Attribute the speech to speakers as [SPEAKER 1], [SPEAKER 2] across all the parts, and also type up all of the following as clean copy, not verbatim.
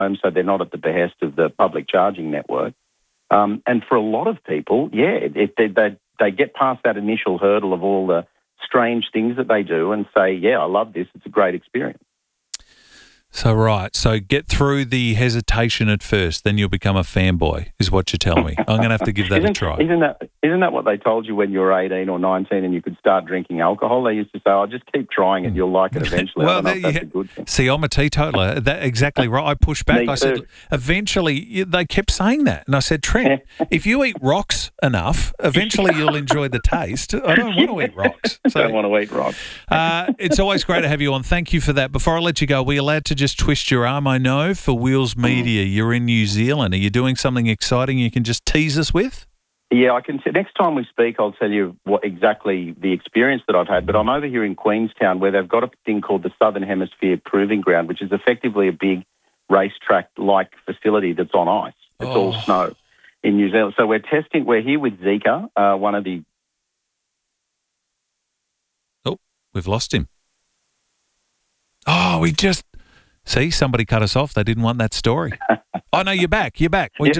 [SPEAKER 1] home, so they're not at the behest of the public charging network. And for a lot of people, they get past that initial hurdle of all the strange things that they do and say, yeah, I love this. It's a great experience.
[SPEAKER 2] So get through the hesitation at first, then you'll become a fanboy, is what you're telling me. I'm going to have to give that a try.
[SPEAKER 1] Isn't that what they told you when you were 18 or 19 and you could start drinking alcohol? They used to say, just keep trying it, you'll like it eventually.
[SPEAKER 2] Well,
[SPEAKER 1] I don't know if that's a good thing.
[SPEAKER 2] See, I'm a teetotaler. That's exactly right. I pushed back. I said, eventually, they kept saying that. And I said, Trent, if you eat rocks enough, eventually you'll enjoy the taste. I don't want to eat rocks.
[SPEAKER 1] I don't want to eat rocks.
[SPEAKER 2] It's always great to have you on. Thank you for that. Before I let you go, are we allowed to just twist your arm, I know, for Wheels Media? You're in New Zealand. Are you doing something exciting you can just tease us with?
[SPEAKER 1] Yeah, I can. Next time we speak, I'll tell you what exactly the experience that I've had. But I'm over here in Queenstown where they've got a thing called the Southern Hemisphere Proving Ground, which is effectively a big racetrack-like facility that's on ice. It's all snow in New Zealand. So we're here with Zika, one of the...
[SPEAKER 2] Oh, we've lost him. See, somebody cut us off. They didn't want that story. Oh, no, you're back. We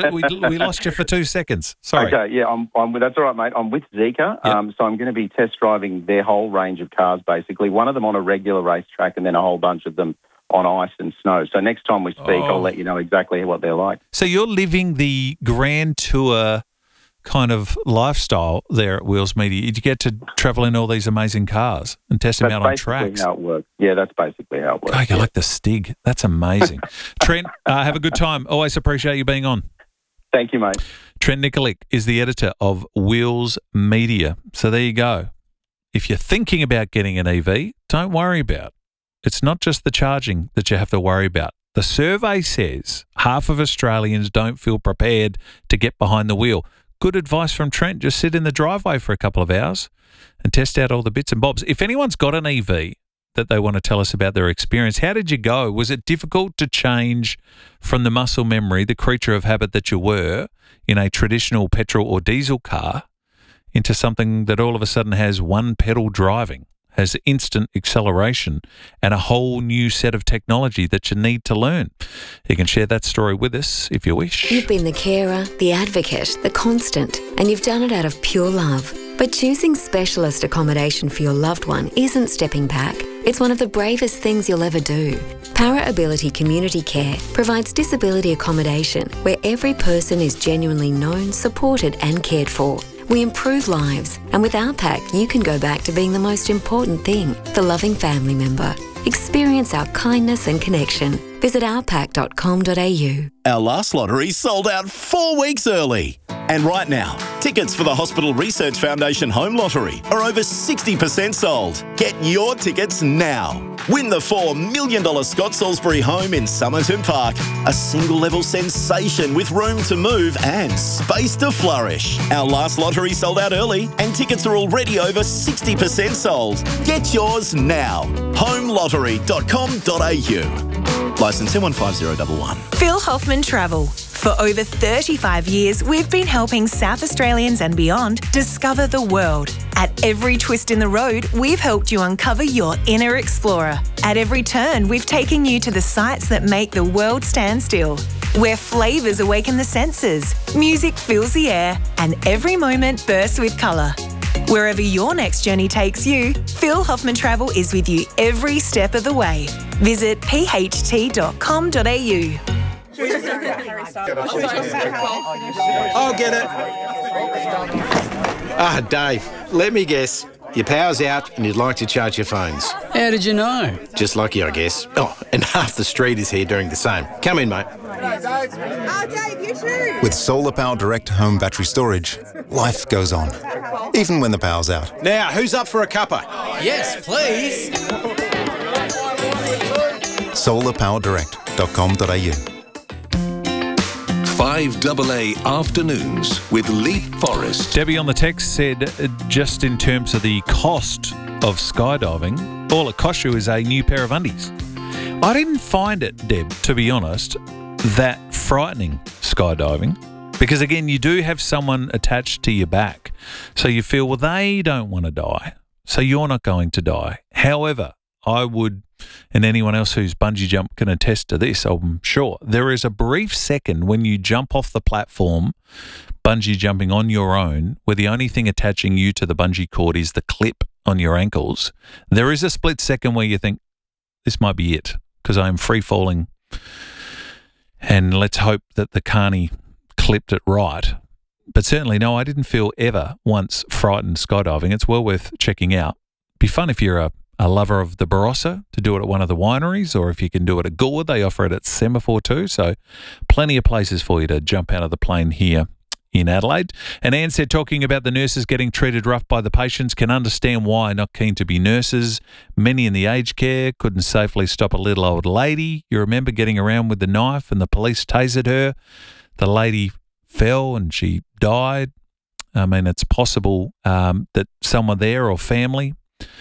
[SPEAKER 2] lost you for 2 seconds. Sorry.
[SPEAKER 1] Okay, yeah, that's all right, mate. I'm with Zika,
[SPEAKER 2] Yep.
[SPEAKER 1] so I'm going to be test driving their whole range of cars, basically. One of them on a regular racetrack and then a whole bunch of them on ice and snow. So next time we speak, I'll let you know exactly what they're like.
[SPEAKER 2] So you're living the Grand Tour kind of lifestyle there at Wheels Media. You get to travel in all these amazing cars and test them out on tracks.
[SPEAKER 1] That's basically how it works. Yeah, that's basically how it works.
[SPEAKER 2] Oh, you like the Stig. That's amazing. Trent, have a good time. Always appreciate you being on.
[SPEAKER 1] Thank you, mate.
[SPEAKER 2] Trent Nikolic is the editor of Wheels Media. So there you go. If you're thinking about getting an EV, don't worry about it. It's not just the charging that you have to worry about. The survey says half of Australians don't feel prepared to get behind the wheel. Good advice from Trent. Just sit in the driveway for a couple of hours and test out all the bits and bobs. If anyone's got an EV that they want to tell us about their experience, how did you go? Was it difficult to change from the muscle memory, the creature of habit that you were in a traditional petrol or diesel car, into something that all of a sudden has one pedal driving, has instant acceleration and a whole new set of technology that you need to learn? You can share that story with us if you wish.
[SPEAKER 3] You've been the carer, the advocate, the constant, and you've done it out of pure love. But choosing specialist accommodation for your loved one isn't stepping back. It's one of the bravest things you'll ever do. Para Ability Community Care provides disability accommodation where every person is genuinely known, supported and cared for. We improve lives, and with our pack, you can go back to being the most important thing, the loving family member. Experience our kindness and connection. Visit ourpack.com.au.
[SPEAKER 4] Our last lottery sold out 4 weeks early. And right now, tickets for the Hospital Research Foundation Home Lottery are over 60% sold. Get your tickets now. Win the $4 million Scott Salisbury home in Somerton Park. A single-level sensation with room to move and space to flourish. Our last lottery sold out early and tickets are already over 60% sold. Get yours now. homelottery.com.au. Licence M150111.
[SPEAKER 5] Phil Hoffman Travel. For over 35 years, we've been helping South Australians and beyond discover the world. At every twist in the road, we've helped you uncover your inner explorer. At every turn, we've taken you to the sights that make the world stand still. Where flavours awaken the senses, music fills the air, and every moment bursts with colour. Wherever your next journey takes you, Phil Hoffman Travel is with you every step of the way. Visit pht.com.au.
[SPEAKER 6] I'll get it. Dave, let me guess. Your power's out and you'd like to charge your phones.
[SPEAKER 7] How did you know?
[SPEAKER 6] Just lucky, I guess. Oh, and half the street is here doing the same. Come in, mate.
[SPEAKER 8] Dave, you too.
[SPEAKER 9] With Solar Power Direct Home Battery Storage, life goes on, even when the power's out.
[SPEAKER 6] Now, who's up for a cuppa?
[SPEAKER 7] Yes, please.
[SPEAKER 9] solarpowerdirect.com.au.
[SPEAKER 10] 5AA Afternoons with Leap Forest.
[SPEAKER 2] Debbie on the text said, just in terms of the cost of skydiving, all it costs you is a new pair of undies. I didn't find it, Deb, to be honest, that frightening, skydiving, because again, you do have someone attached to your back. So you feel, well, they don't want to die, so you're not going to die. However, I would and anyone else who's bungee jumped can attest to this, I'm sure, there is a brief second when you jump off the platform, bungee jumping on your own, where the only thing attaching you to the bungee cord is the clip on your ankles. There is a split second where you think, this might be it, because I'm free falling, and let's hope that the carny clipped it right. But certainly, no, I didn't feel ever once frightened skydiving. It's well worth checking out. Be fun if you're a lover of the Barossa to do it at one of the wineries, or if you can do it at Gore. They offer it at Semaphore too. So plenty of places for you to jump out of the plane here in Adelaide. And Anne said, talking about the nurses getting treated rough by the patients, can understand why, not keen to be nurses. Many in the aged care couldn't safely stop a little old lady. You remember getting around with the knife and the police tasered her. The lady fell and she died. I mean, it's possible that someone there or family,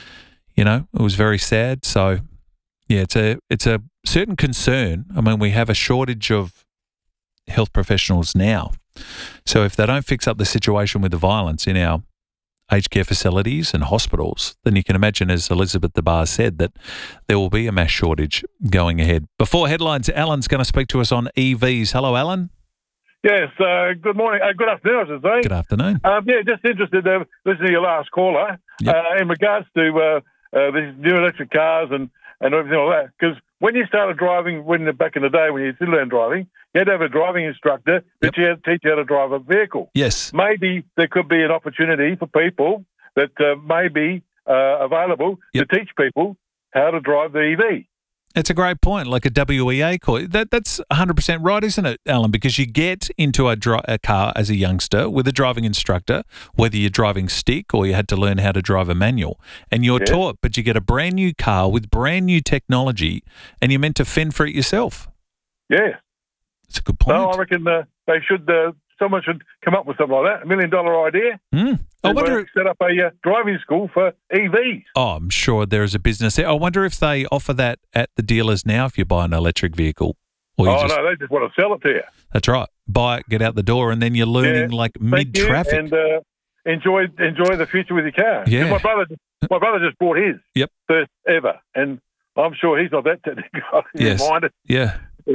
[SPEAKER 2] you know, it was very sad. So, yeah, it's a certain concern. I mean, we have a shortage of health professionals now. So if they don't fix up the situation with the violence in our aged care facilities and hospitals, then you can imagine, as Elizabeth DeBar said, that there will be a mass shortage going ahead. Before headlines, Alan's going to speak to us on EVs. Hello, Alan.
[SPEAKER 11] Yes, good morning. Good afternoon, I should say.
[SPEAKER 2] Good afternoon.
[SPEAKER 11] Yeah, just interested to listen to your last caller in regards to these new electric cars and everything like that. Because when you started driving, back in the day when you did learn driving, you had to have a driving instructor that you had to teach you how to drive a vehicle.
[SPEAKER 2] Yes.
[SPEAKER 11] Maybe there could be an opportunity for people that may be available to teach people how to drive the EV.
[SPEAKER 2] It's a great point, like a WEA course. That's 100% right, isn't it, Alan? Because you get into a car as a youngster with a driving instructor, whether you're driving stick or you had to learn how to drive a manual, and you're taught, but you get a brand new car with brand new technology, and you're meant to fend for it yourself.
[SPEAKER 11] Yeah.
[SPEAKER 2] It's a good point.
[SPEAKER 11] No, I reckon they should. Someone should come up with something like that. $1 million idea.
[SPEAKER 2] I wonder
[SPEAKER 11] set up a driving school for EVs.
[SPEAKER 2] Oh, I'm sure there is a business there. I wonder if they offer that at the dealers now if you buy an electric vehicle. Or
[SPEAKER 11] no, they just want to sell it to you.
[SPEAKER 2] That's right. Buy it, get out the door, and then you're learning like mid-traffic.
[SPEAKER 11] And enjoy the future with your car.
[SPEAKER 2] Yeah.
[SPEAKER 11] My brother just bought his first ever, and I'm sure he's not that technical.
[SPEAKER 2] Yes.
[SPEAKER 11] Minded.
[SPEAKER 2] Yeah.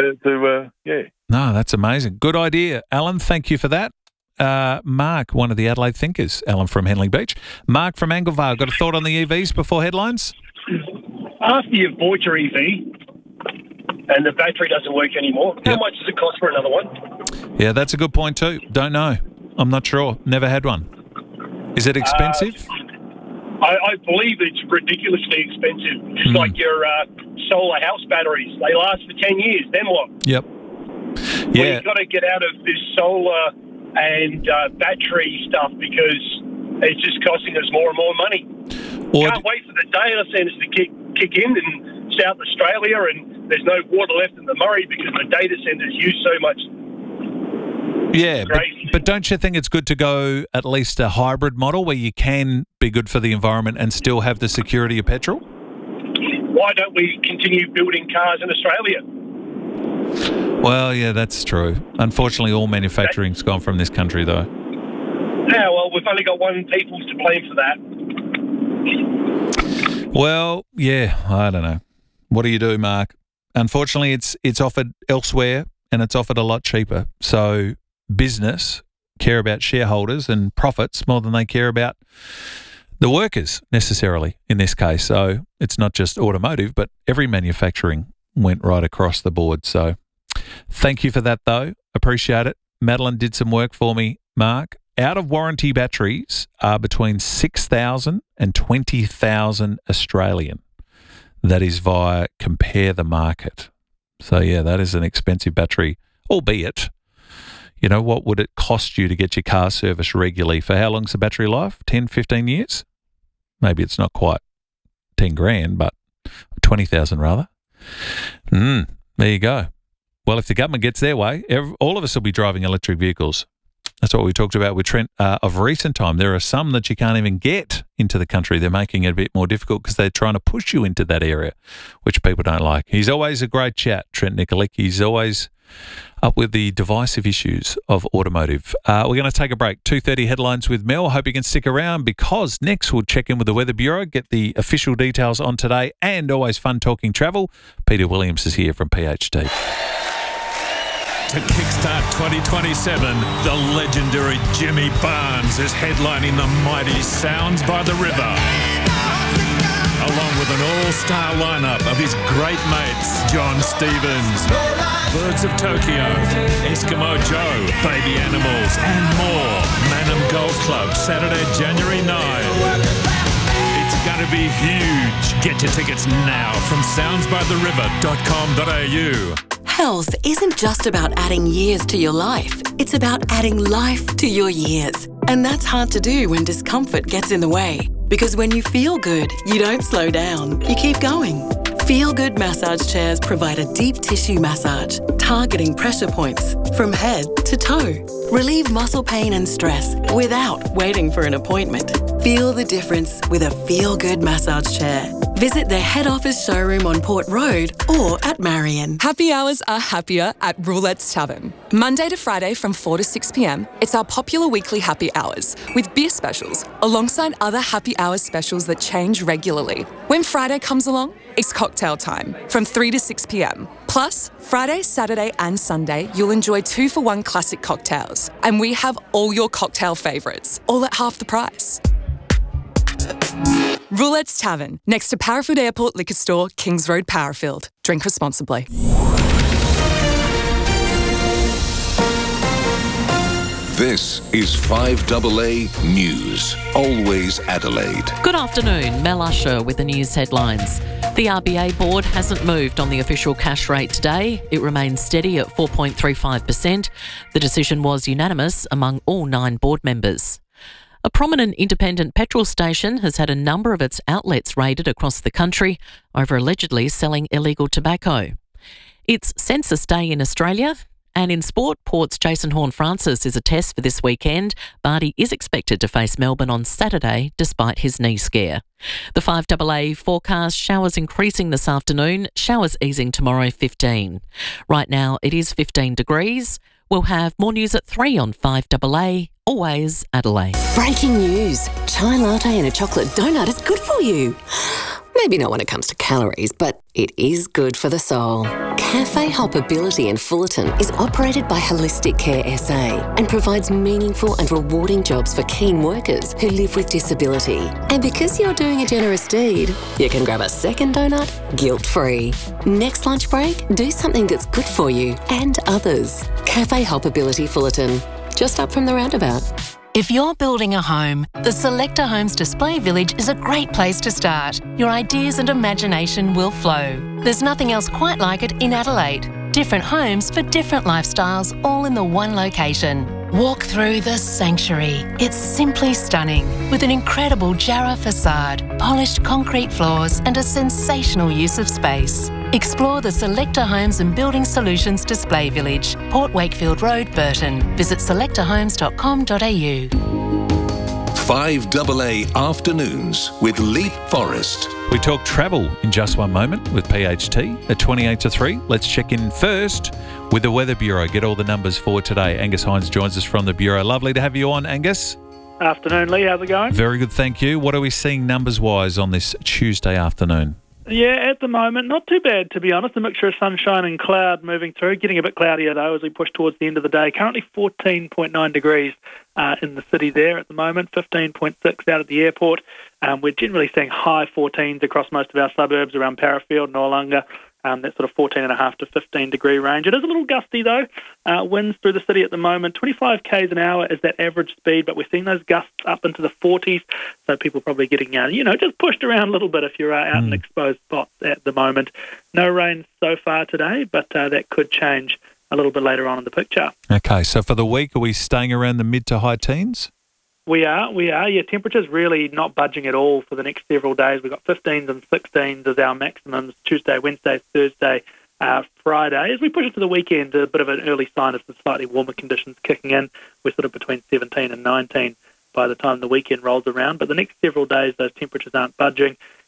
[SPEAKER 2] No, that's amazing. Good idea, Alan. Thank you for that. Mark, one of the Adelaide thinkers, Alan from Henley Beach. Mark from Anglevale, got a thought on the EVs before headlines?
[SPEAKER 12] After you've bought your EV and the battery doesn't work anymore, how much does it cost for another one?
[SPEAKER 2] Yeah, that's a good point too. Don't know. I'm not sure. Never had one. Is it expensive?
[SPEAKER 12] I believe it's ridiculously expensive. Just like your solar house batteries. They last for 10 years. Then what?
[SPEAKER 2] Yep.
[SPEAKER 12] Well, you've got to get out of this solar and battery stuff because it's just costing us more and more money. Can't wait for the data centres to kick in South Australia, and there's no water left in the Murray because the data centres use so much.
[SPEAKER 2] Yeah, but don't you think it's good to go at least a hybrid model where you can be good for the environment and still have the security of petrol?
[SPEAKER 12] Why don't we continue building cars in Australia?
[SPEAKER 2] Well, yeah, that's true. Unfortunately, all manufacturing's gone from this country, though.
[SPEAKER 12] Yeah, well, we've only got one people to blame for that.
[SPEAKER 2] Well, yeah, I don't know. What do you do, Mark? Unfortunately, it's offered elsewhere and it's offered a lot cheaper. So business care about shareholders and profits more than they care about the workers necessarily in this case. So it's not just automotive, but every manufacturing went right across the board. So thank you for that, though. Appreciate it. Madeline did some work for me, Mark. Out of warranty batteries are between 6,000 and 20,000 Australian. That is via Compare the Market. So, yeah, that is an expensive battery, albeit, you know, what would it cost you to get your car serviced regularly? For how long's the battery life? 10, 15 years? Maybe it's not quite 10 grand, but 20,000 rather. There you go. Well, if the government gets their way, all of us will be driving electric vehicles. That's what we talked about with Trent of recent time. There are some that you can't even get into the country. They're making it a bit more difficult because they're trying to push you into that area, which people don't like. He's always a great chat, Trent Nikolic. He's always up with the divisive issues of automotive. We're going to take a break. 2:30 headlines with Mel. I hope you can stick around because next we'll check in with the Weather Bureau, get the official details on today, and always fun talking travel. Peter Williams is here from PHD.
[SPEAKER 13] To kickstart 2027, the legendary Jimmy Barnes is headlining the mighty Sounds by the River, along with an all-star lineup of his great mates, John Stevens, Birds of Tokyo, Eskimo Joe, Baby Animals, and more. Manham Golf Club, Saturday, January 9. It's going to be huge. Get your tickets now from soundsbytheriver.com.au.
[SPEAKER 14] Health isn't just about adding years to your life. It's about adding life to your years. And that's hard to do when discomfort gets in the way. Because when you feel good, you don't slow down. You keep going. Feel Good massage chairs provide a deep tissue massage, targeting pressure points from head to toe. Relieve muscle pain and stress without waiting for an appointment. Feel the difference with a Feel Good massage chair. Visit their head office showroom on Port Road or at Marion.
[SPEAKER 15] Happy hours are happier at Roulette's Tavern. Monday to Friday from 4 to 6 p.m, it's our popular weekly happy hours with beer specials alongside other happy hours specials that change regularly. When Friday comes along, it's cocktail time from 3 to 6 p.m. Plus, Friday, Saturday and Sunday, you'll enjoy 2-for-1 classic cocktails. And we have all your cocktail favourites, all at half the price. Roulette's Tavern, next to Parafield Airport Liquor Store, Kings Road, Parafield. Drink responsibly.
[SPEAKER 10] This is 5AA News, always Adelaide.
[SPEAKER 16] Good afternoon, Mel Usher with the news headlines. The RBA board hasn't moved on the official cash rate today. It remains steady at 4.35%. The decision was unanimous among all 9 board members. A prominent independent petrol station has had a number of its outlets raided across the country over allegedly selling illegal tobacco. It's Census Day in Australia. And in sport, Port's Jason Horne-Francis is a test for this weekend, but he is expected to face Melbourne on Saturday despite his knee scare. The 5AA forecast, showers increasing this afternoon, showers easing tomorrow 15. Right now it is 15 degrees. We'll have more news at 3 on 5AA, always Adelaide.
[SPEAKER 17] Breaking news. Chai latte and a chocolate donut is good for you. Maybe not when it comes to calories, but it is good for the soul. Cafe Hoppability in Fullerton is operated by Holistic Care SA and provides meaningful and rewarding jobs for keen workers who live with disability. And because you're doing a generous deed, you can grab a second donut guilt-free. Next lunch break, do something that's good for you and others. Cafe Hoppability Fullerton, just up from the roundabout.
[SPEAKER 18] If you're building a home, the Selector Homes Display Village is a great place to start. Your ideas and imagination will flow. There's nothing else quite like it in Adelaide. Different homes for different lifestyles, all in the one location. Walk through the sanctuary. It's simply stunning, with an incredible Jarrah facade, polished concrete floors and a sensational use of space. Explore the Selector Homes and Building Solutions Display Village, Port Wakefield Road, Burton. Visit selectorhomes.com.au.
[SPEAKER 10] 5AA Afternoons with Leap Forest.
[SPEAKER 2] We talk travel in just one moment with PHT at 28 to 3. Let's check in first with the Weather Bureau. Get all the numbers for today. Angus Hines joins us from the Bureau. Lovely to have you on, Angus.
[SPEAKER 19] Afternoon, Lee. How's it going?
[SPEAKER 2] Very good, thank you. What are we seeing numbers-wise on this Tuesday afternoon?
[SPEAKER 19] Yeah, at the moment, not too bad, to be honest. A mixture of sunshine and cloud moving through. Getting a bit cloudier, though, as we push towards the end of the day. Currently 14.9 degrees in the city there at the moment, 15.6 out at the airport. We're generally seeing high 14s across most of our suburbs around Parafield, Noarlunga. That sort of 14.5 to 15 degree range. It is a little gusty though. Winds through the city at the moment, 25 k's an hour is that average speed, but we're seeing those gusts up into the 40s. So people probably getting, just pushed around a little bit if you're out in exposed spots at the moment. No rain so far today, but that could change a little bit later on in the picture.
[SPEAKER 2] Okay, so for the week, are we staying around the mid to high teens?
[SPEAKER 19] We are. Yeah, temperatures really not budging at all for the next several days. We've got 15s and 16s as our maximums, Tuesday, Wednesday, Thursday, Friday. As we push into the weekend, a bit of an early sign of some slightly warmer conditions kicking in. We're sort of between 17 and 19 by the time the weekend rolls around. But the next several days, those temperatures aren't budging.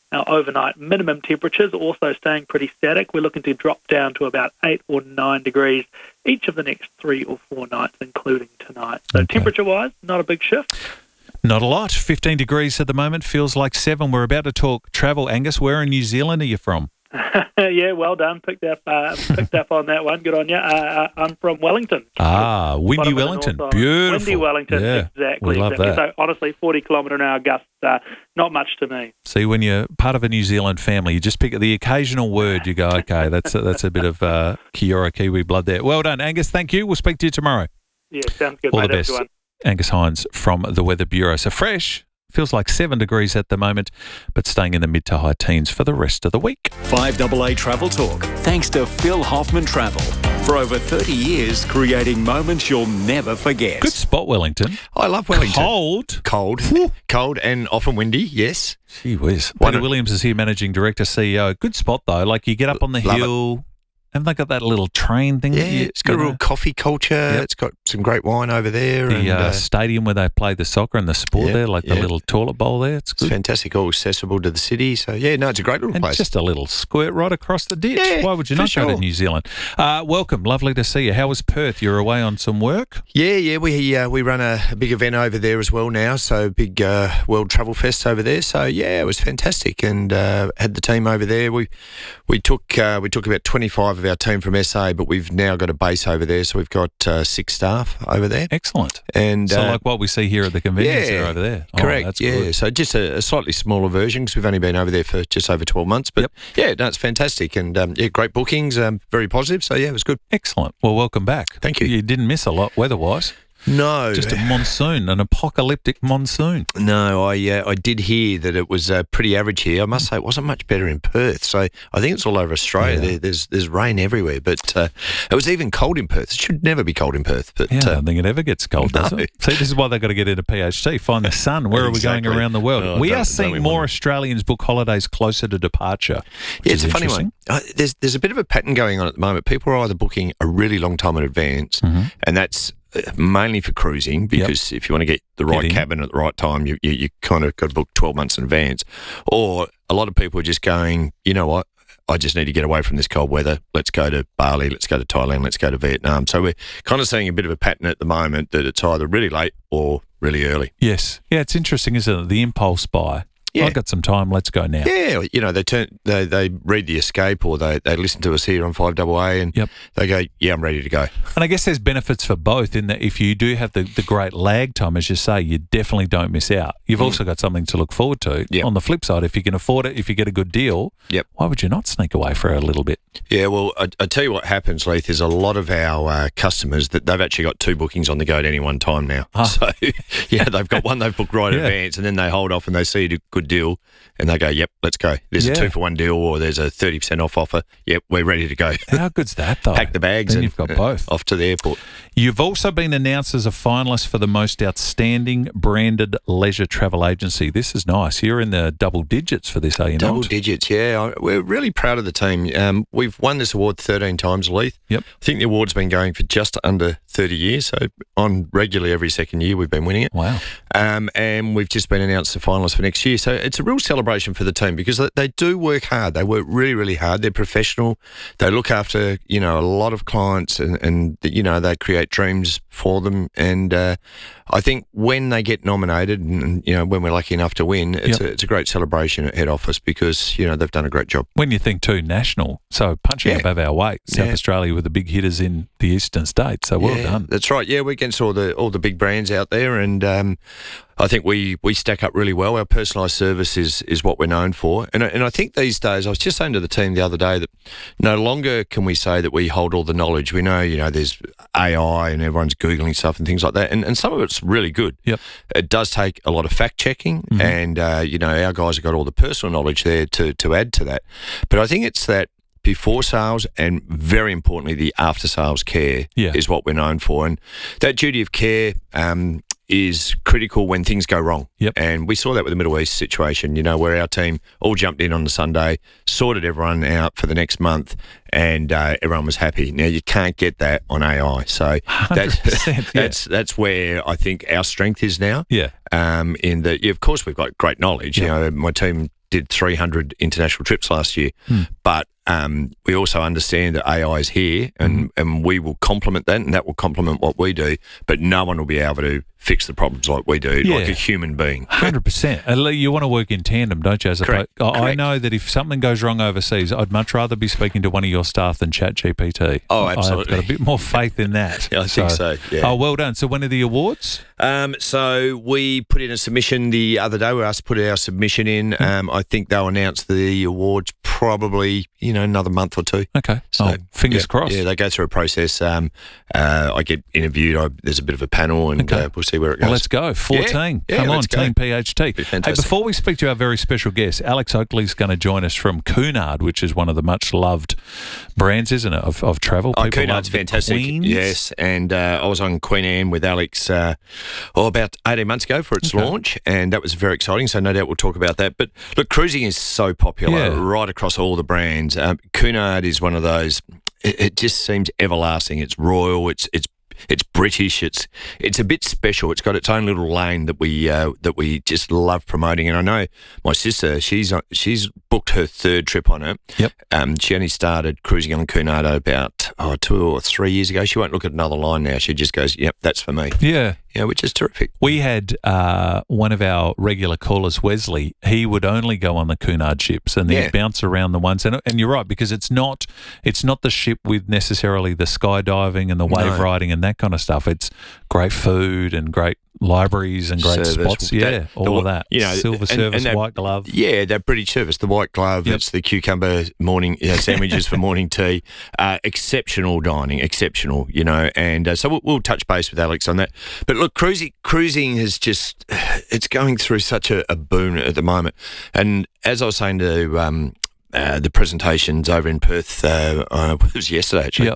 [SPEAKER 19] Now, overnight minimum temperatures also staying pretty static. We're looking to drop down to about 8 or 9 degrees each of the next 3 or 4 nights, including tonight. So temperature-wise, not a big shift.
[SPEAKER 2] Not a lot. 15 degrees at the moment. Feels like 7. We're about to talk travel. Angus, where in New Zealand are you from?
[SPEAKER 19] Yeah, well done. Picked up on that one. Good on you. I'm from Wellington.
[SPEAKER 2] Windy Wellington. Beautiful.
[SPEAKER 19] Windy Wellington, exactly.
[SPEAKER 2] We love that.
[SPEAKER 19] So honestly, 40-kilometre-an-hour gusts, not much to me.
[SPEAKER 2] See, when you're part of a New Zealand family, you just pick the occasional word. You go, okay, that's a bit of Kia ora Kiwi blood there. Well done, Angus. Thank you. We'll speak to you tomorrow.
[SPEAKER 19] Yeah, sounds good.
[SPEAKER 2] All
[SPEAKER 19] mate.
[SPEAKER 2] the best.
[SPEAKER 19] Everyone.
[SPEAKER 2] Angus Hines from the Weather Bureau. So fresh. Feels like 7 degrees at the moment, but staying in the mid to high teens for the rest of the week.
[SPEAKER 10] 5AA Travel Talk, thanks to Phil Hoffman Travel. For over 30 years, creating moments you'll never forget.
[SPEAKER 2] Good spot, Wellington.
[SPEAKER 20] I love Wellington.
[SPEAKER 2] Cold,
[SPEAKER 20] and often windy, yes.
[SPEAKER 2] Gee whiz. Peter Williams is here, Managing Director, CEO. Good spot, though. Like, you get up on the hill. Haven't they got that little train thing?
[SPEAKER 20] Yeah, it's got a real coffee culture. Yep. It's got some great wine over there.
[SPEAKER 2] The stadium where they play the soccer and the sport there, like the little toilet bowl there. It's good.
[SPEAKER 20] Fantastic, all accessible to the city. So, it's a great little place.
[SPEAKER 2] Just a little squirt right across the ditch. Yeah, why would you not go to New Zealand? Welcome. Lovely to see you. How was Perth? You're away on some work?
[SPEAKER 20] Yeah. We run a big event over there as well now. So, big World Travel Fest over there. So, it was fantastic. And had the team over there. We took about 25 of our team from SA, but we've now got a base over there, so we've got 6 staff over there.
[SPEAKER 2] Excellent.
[SPEAKER 20] And
[SPEAKER 2] so like what we see here at the convention center over there.
[SPEAKER 20] Correct.
[SPEAKER 2] That's good.
[SPEAKER 20] So just a slightly smaller version because we've only been over there for just over 12 months. But it's fantastic and great bookings, very positive. So it was good.
[SPEAKER 2] Excellent. Well, welcome back.
[SPEAKER 20] Thank you.
[SPEAKER 2] You didn't miss a lot weather-wise.
[SPEAKER 20] No.
[SPEAKER 2] Just a monsoon, an apocalyptic monsoon.
[SPEAKER 20] No, I did hear that it was pretty average here. I must say it wasn't much better in Perth. So I think it's all over Australia. Yeah. There's rain everywhere, but it was even cold in Perth. It should never be cold in Perth. But
[SPEAKER 2] I don't think it ever gets cold, does it? See, this is why they've got to get into PhD, find the sun. Where are we going around the world? We are seeing more Australians book holidays closer to departure.
[SPEAKER 20] Yeah, it's a funny one. There's a bit of a pattern going on at the moment. People are either booking a really long time in advance, and that's mainly for cruising because if you want to get the right cabin at the right time, you kind of got to book 12 months in advance. Or a lot of people are just going, you know what, I just need to get away from this cold weather. Let's go to Bali, let's go to Thailand, let's go to Vietnam. So we're kind of seeing a bit of a pattern at the moment that it's either really late or really early.
[SPEAKER 2] Yes. Yeah, it's interesting, isn't it? The impulse buy. Yeah. I've got some time, let's go now.
[SPEAKER 20] Yeah, they read The Escape or they listen to us here on 5AA and they go, I'm ready to go.
[SPEAKER 2] And I guess there's benefits for both in that if you do have the great lag time, as you say, you definitely don't miss out. You've also got something to look forward to. Yep. On the flip side, if you can afford it, if you get a good deal, why would you not sneak away for a little bit?
[SPEAKER 20] Yeah, well, I tell you what happens, Leith, is a lot of our customers, that they've actually got 2 bookings on the go at any one time now. So, they've got one they've booked right in advance and then they hold off and they see a good deal and they go, let's go. There's a 2-for-1 deal or there's a 30% off offer. We're ready to go.
[SPEAKER 2] How good's that, though?
[SPEAKER 20] Pack the bags
[SPEAKER 2] then you've got both.
[SPEAKER 20] Off to the airport.
[SPEAKER 2] You've also been announced as a finalist for the most outstanding branded leisure travel agency. This is nice. You're in the double digits for this, are you not?
[SPEAKER 20] Double digits, yeah. We're really proud of the team. We've won this award 13 times, Leith.
[SPEAKER 2] Yep.
[SPEAKER 20] I think the award's been going for just under 30 years, so on regularly every second year we've been winning it.
[SPEAKER 2] Wow.
[SPEAKER 20] And we've just been announced the finalists for next year. So it's a real celebration for the team because they do work hard. They work really, really hard. They're professional. They look after, a lot of clients and they create dreams for them. And I think when they get nominated and, when we're lucky enough to win, it's a great celebration at head office because, they've done a great job.
[SPEAKER 2] When you think too national, so punching above our weight, South Australia with the big hitters in the eastern states. So well done.
[SPEAKER 20] That's right. Yeah, we're against all the big brands out there and I think we stack up really well. Our personalised service is what we're known for. And I think these days, I was just saying to the team the other day that no longer can we say that we hold all the knowledge. We know, there's AI and everyone's Googling stuff and things like that. And some of it's really good.
[SPEAKER 2] Yep.
[SPEAKER 20] It does take a lot of fact-checking and, our guys have got all the personal knowledge there to add to that. But I think it's that before sales and, very importantly, the after-sales care is what we're known for. And that duty of care is critical when things go wrong.
[SPEAKER 2] Yep.
[SPEAKER 20] And we saw that with the Middle East situation, where our team all jumped in on the Sunday, sorted everyone out for the next month, and everyone was happy. Now, you can't get that on AI. So that's where I think our strength is now.
[SPEAKER 2] Yeah.
[SPEAKER 20] In that, of course, we've got great knowledge. My team did 300 international trips last year. But we also understand that AI is here, and we will complement that, and that will complement what we do, but no one will be able to fix the problems like we do, like a human being.
[SPEAKER 2] 100%. You want to work in tandem, don't you?
[SPEAKER 20] Correct.
[SPEAKER 2] I know that if something goes wrong overseas, I'd much rather be speaking to one of your staff than ChatGPT.
[SPEAKER 20] Oh, absolutely.
[SPEAKER 2] I've got a bit more faith in that.
[SPEAKER 20] I think so, yeah.
[SPEAKER 2] Oh, well done. So when are the awards?
[SPEAKER 20] So we put in a submission the other day. We asked to put our submission in. I think they'll announce the awards probably, another month or two.
[SPEAKER 2] Okay.
[SPEAKER 20] So
[SPEAKER 2] fingers crossed.
[SPEAKER 20] Yeah, they go through a process. I get interviewed. There's a bit of a panel, and we'll see where it goes.
[SPEAKER 2] Well, let's go. 14. Come on, Team PHT. Hey, before we speak to our very special guest, Alex Oakley's going to join us from Cunard, which is one of the much-loved brands, isn't it, of travel?
[SPEAKER 20] People Cunard's fantastic.
[SPEAKER 2] Queens.
[SPEAKER 20] Yes, and I was on Queen Anne with Alex about 18 months ago for its launch, and that was very exciting, so no doubt we'll talk about that. But look, cruising is so popular right across all the brands. Cunard is one of those, it just seems everlasting. It's royal, it's British. It's a bit special. It's got its own little lane that we just love promoting. And I know my sister, she's booked her third trip on it.
[SPEAKER 2] Yep.
[SPEAKER 20] She only started cruising on Cunard about 2 or 3 years ago. She won't look at another line now. She just goes, "Yep, that's for me."
[SPEAKER 2] Yeah.
[SPEAKER 20] Yeah, which is terrific.
[SPEAKER 2] We had one of our regular callers, Wesley. He would only go on the Cunard ships, and he'd bounce around the ones. And you're right, because it's not the ship with necessarily the skydiving and the wave riding and that kind of stuff. It's great food and great libraries and great spots. All of that. Silver service,
[SPEAKER 20] that,
[SPEAKER 2] white glove.
[SPEAKER 20] Yeah, that British service, the white glove. It's the cucumber morning sandwiches for morning tea. Exceptional dining, exceptional. And so we'll touch base with Alex on that. But look, cruising is just, it's going through such a boom at the moment. And as I was saying to the presentations over in Perth, it was yesterday actually,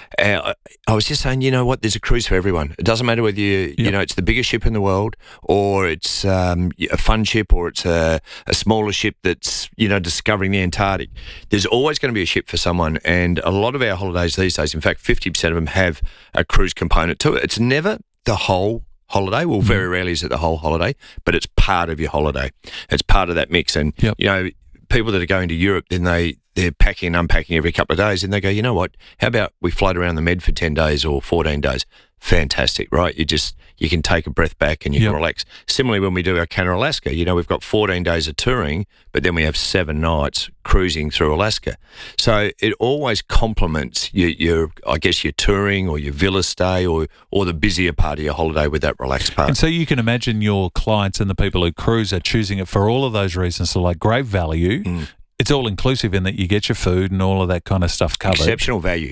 [SPEAKER 20] I was just saying, you know what, there's a cruise for everyone. It doesn't matter whether it's the biggest ship in the world, or it's a fun ship, or it's a smaller ship that's, discovering the Antarctic. There's always going to be a ship for someone. And a lot of our holidays these days, in fact, 50% of them have a cruise component to it. It's never the whole holiday. Well, very rarely is it the whole holiday, but it's part of your holiday. It's part of that mix. And, people that are going to Europe, then they're packing and unpacking every couple of days, and they go, you know what, how about we float around the Med for 10 days or 14 days? Fantastic, right? You can take a breath back and you can relax. Similarly, when we do our Canada Alaska, we've got 14 days of touring, but then we have 7 nights cruising through Alaska. So it always complements your touring or your villa stay or the busier part of your holiday with that relaxed part.
[SPEAKER 2] And so you can imagine your clients and the people who cruise are choosing it for all of those reasons. So like great value. It's all inclusive in that you get your food and all of that kind of stuff covered.
[SPEAKER 20] Exceptional value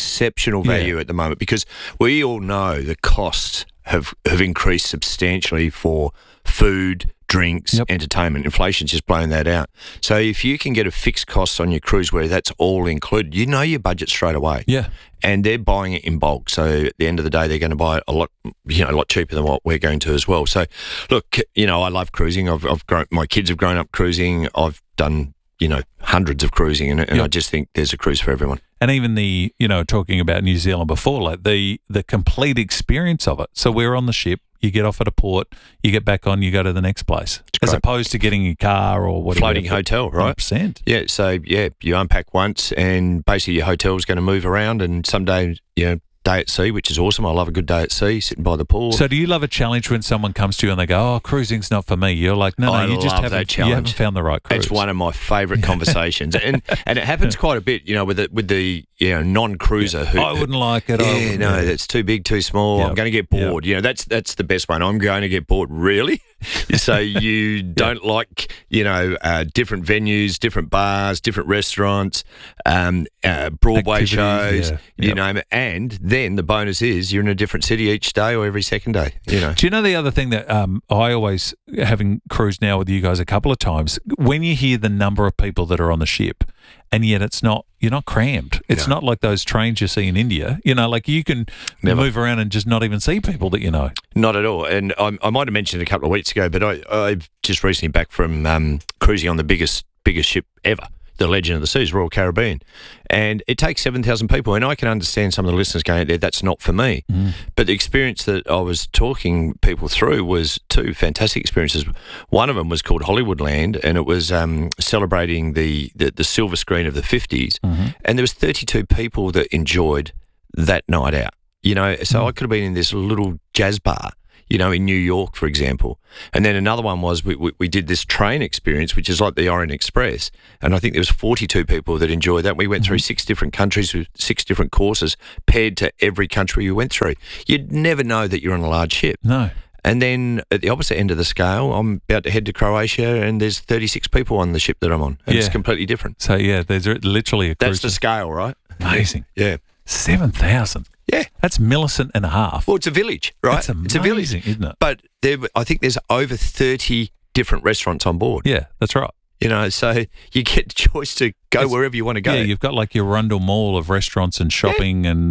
[SPEAKER 20] at the moment, because we all know the costs have increased substantially for food, drinks, entertainment. Inflation's just blown that out. So if you can get a fixed cost on your cruise where that's all included, your budget straight away.
[SPEAKER 2] Yeah.
[SPEAKER 20] And they're buying it in bulk. So at the end of the day, they're going to buy it a lot cheaper than what we're going to as well. So look, I love cruising. My kids have grown up cruising. I've done hundreds of cruising, and I just think there's a cruise for everyone.
[SPEAKER 2] And even the, talking about New Zealand before, like the complete experience of it. So we're on the ship, you get off at a port, you get back on, you go to the next place, as opposed to getting your car or whatever.
[SPEAKER 20] Floating hotel, right?
[SPEAKER 2] 100%.
[SPEAKER 20] Yeah, so you unpack once, and basically your hotel's going to move around, and someday, day at sea, which is awesome. I love a good day at sea, sitting by the pool.
[SPEAKER 2] So do you love a challenge when someone comes to you and they go, "Oh, cruising's not for me"? You're like, no, you just haven't found the right cruise.
[SPEAKER 20] It's one of my favourite conversations, and it happens quite a bit, with the non-cruiser who
[SPEAKER 2] I wouldn't like it.
[SPEAKER 20] That's too big, too small. I'm going to get bored. That's the best one. I'm going to get bored. Really? So you don't like different venues, different bars, different restaurants, Broadway shows, you name it, and then the bonus is you're in a different city each day or every second day.
[SPEAKER 2] Do you know the other thing that I always, having cruised now with you guys a couple of times, when you hear the number of people that are on the ship, and yet you're not crammed. It's not like those trains you see in India. Like you can move around and just not even see people that you know.
[SPEAKER 20] Not at all. And I might have mentioned it a couple of weeks ago, but I've just recently back from cruising on the biggest ship ever. the Legend of the Seas, Royal Caribbean. And it takes 7,000 people. And I can understand some of the listeners going out there, that's not for me. But the experience that I was talking people through was two fantastic experiences. One of them was called Hollywoodland, and it was celebrating the silver screen of the 50s. And there was 32 people that enjoyed that night out. You know, so I could have been in this little jazz bar, you know, in New York, for example. And then another one was we did this train experience, which is like the Orient Express. And I think there was 42 people that enjoyed that. We went through 6 different countries with 6 different courses paired to every country you went through. You'd never know that you're on a large ship.
[SPEAKER 2] No.
[SPEAKER 20] And then at the opposite end of the scale, I'm about to head to Croatia, and there's 36 people on the ship that I'm on. And it's completely different.
[SPEAKER 2] So, there's literally a cruise.
[SPEAKER 20] That's the scale, right?
[SPEAKER 2] Amazing.
[SPEAKER 20] Yeah.
[SPEAKER 2] 7,000.
[SPEAKER 20] Yeah.
[SPEAKER 2] That's Millicent and a half.
[SPEAKER 20] Well, it's a village, right?
[SPEAKER 2] That's amazing,
[SPEAKER 20] it's a village,
[SPEAKER 2] isn't it?
[SPEAKER 20] But I think there's over 30 different restaurants on board.
[SPEAKER 2] Yeah, that's right.
[SPEAKER 20] You know, so you get the choice to go wherever you want to go.
[SPEAKER 2] Yeah, you've got like your Rundle Mall of restaurants and shopping and